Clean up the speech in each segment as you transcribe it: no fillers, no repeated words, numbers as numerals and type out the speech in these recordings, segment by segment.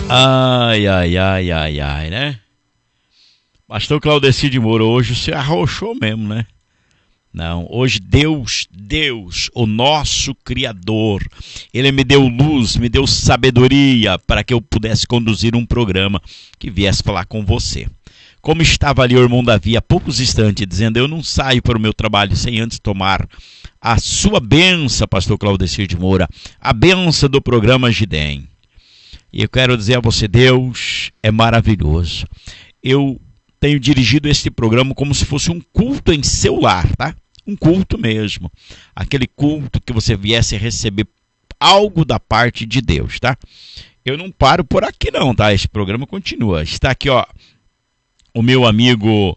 Ai, ai, ai, ai, ai, né? Pastor Claudecir de Moura, hoje você arrochou mesmo, né? Não, hoje Deus, o nosso Criador, Ele me deu luz, me deu sabedoria para que eu pudesse conduzir um programa que viesse falar com você. Como estava ali o irmão Davi há poucos instantes, dizendo, eu não saio para o meu trabalho sem antes tomar a sua benção, pastor Claudecir de Moura, a benção do programa Gidem. E eu quero dizer a você, Deus é maravilhoso. Eu tenho dirigido este programa como se fosse um culto em seu lar, tá? Um culto mesmo. Aquele culto que você viesse receber algo da parte de Deus, tá? Eu não paro por aqui não, tá? Esse programa continua. Está aqui, ó, o meu amigo,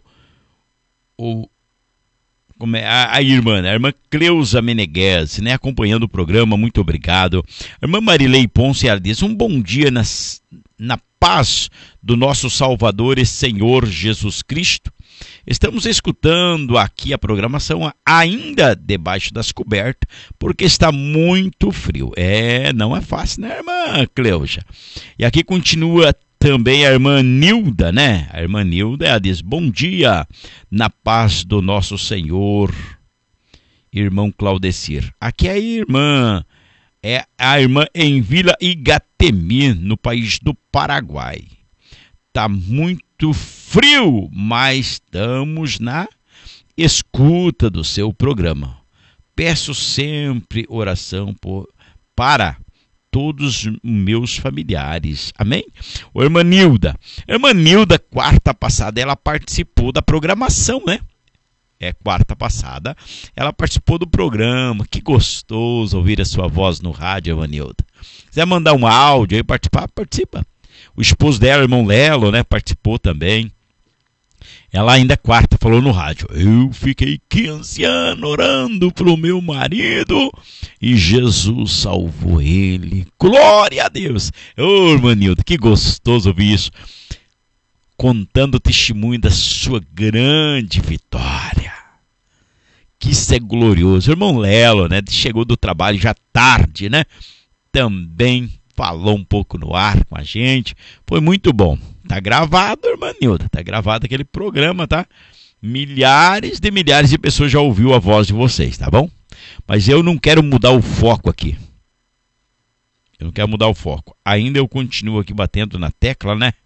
a irmã Cleusa Meneghese, né, acompanhando o programa, muito obrigado. A irmã Marilei Ponce, ela diz, um bom dia na paz do nosso Salvador e Senhor Jesus Cristo. Estamos escutando aqui a programação ainda debaixo das cobertas, porque está muito frio. Não é fácil, né, irmã Cleusa? E aqui continua também a irmã Nilda, né? A irmã Nilda, ela diz, bom dia, na paz do nosso Senhor, irmão Claudecir. Aqui é a irmã em Vila Igatemi, no país do Paraguai. Tá muito frio, mas estamos na escuta do seu programa. Peço sempre oração para todos os meus familiares. Amém? Ô, irmã Nilda, quarta passada, ela participou da programação, né? Quarta passada, ela participou do programa. Que gostoso ouvir a sua voz no rádio, irmã Nilda. Se quiser mandar um áudio aí, participa. O esposo dela, o irmão Lelo, né, participou também. Ela ainda quarta falou no rádio, eu fiquei 15 anos orando pro meu marido e Jesus salvou ele. Glória a Deus. Ô, irmã Nilda, que gostoso ouvir isso. Contando o testemunho da sua grande vitória. Que isso é glorioso. O irmão Lelo, né, chegou do trabalho já tarde, né? Também falou um pouco no ar com a gente. Foi muito bom. Tá gravado, irmã Nilda. Tá gravado aquele programa, tá? Milhares de pessoas já ouviu a voz de vocês, tá bom? Mas eu não quero mudar o foco aqui. Eu não quero mudar o foco. Ainda eu continuo aqui batendo na tecla, né?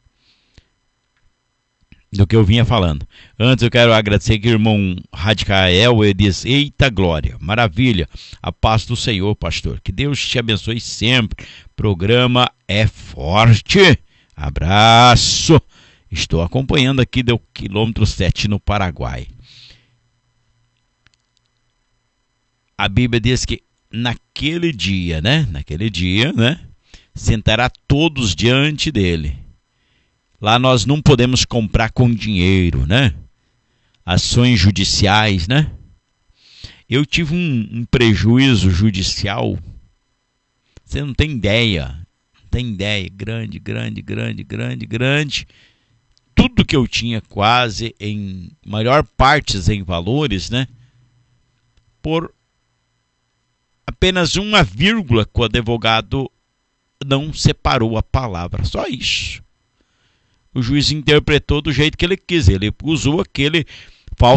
Do que eu vinha falando. Antes eu quero agradecer que o irmão Radicael, ele diz, eita glória, maravilha, a paz do Senhor, pastor, que Deus te abençoe sempre, programa é forte, abraço, estou acompanhando aqui do quilômetro 7 no Paraguai. A Bíblia diz que naquele dia, né, sentará todos diante dele. Lá nós não podemos comprar com dinheiro, né? Ações judiciais, né? Eu tive um prejuízo judicial, você não tem ideia. Não tem ideia. Grande. Tudo que eu tinha quase, em maior partes em valores, né? Por apenas uma vírgula que o advogado não separou a palavra. Só isso. O juiz interpretou do jeito que ele quis. Ele usou aquele